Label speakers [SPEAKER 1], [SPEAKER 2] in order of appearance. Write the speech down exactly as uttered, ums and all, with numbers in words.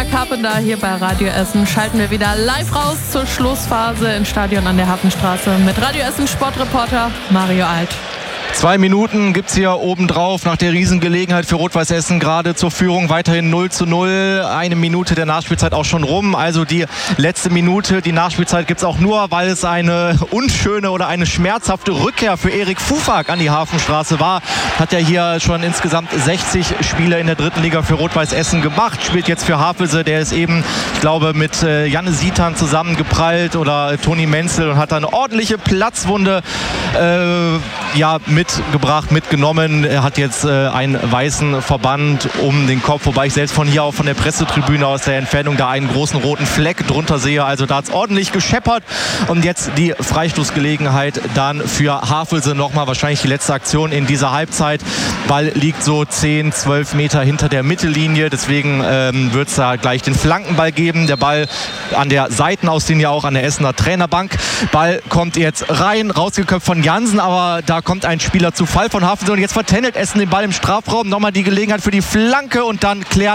[SPEAKER 1] Carpenter hier bei Radio Essen. Schalten wir wieder live raus zur Schlussphase im Stadion an der Hafenstraße mit Radio Essen Sportreporter Mario Alt.
[SPEAKER 2] Zwei Minuten gibt es hier obendrauf nach der Riesengelegenheit für Rot-Weiß Essen gerade zur Führung. Weiterhin null zu null. Eine Minute der Nachspielzeit auch schon rum. Also die letzte Minute, die Nachspielzeit gibt es auch nur, weil es eine unschöne oder eine schmerzhafte Rückkehr für Erik Fufak an die Hafenstraße war. Hat ja hier schon insgesamt sechzig Spiele in der dritten Liga für Rot-Weiß Essen gemacht. Spielt jetzt für Havelse. Der ist eben, ich glaube, mit äh, Janne Sitan zusammengeprallt oder äh, Toni Menzel und hat da eine ordentliche Platzwunde äh, ja, mitgebracht, mitgenommen. Er hat jetzt äh, einen weißen Verband um den Kopf, wobei ich selbst von hier auch von der Pressetribüne aus der Entfernung da einen großen roten Fleck drunter sehe. Also da hat es ordentlich gescheppert. Und jetzt die Freistoßgelegenheit dann für Havelse nochmal, wahrscheinlich die letzte Aktion in dieser Halbzeit. Ball liegt so zehn, zwölf Meter hinter der Mittellinie. Deswegen ähm, wird es da gleich den Flankenball geben. Der Ball an der Seitenauslinie, auch an der Essener Trainerbank. Ball kommt jetzt rein, rausgeköpft von Jansen, aber da kommt ein Spieler zu Fall von Havelse und jetzt vertändelt Essen den Ball im Strafraum. Nochmal die Gelegenheit für die Flanke und dann klärt